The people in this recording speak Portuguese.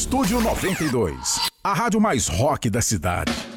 Estúdio 92, a rádio mais rock da cidade.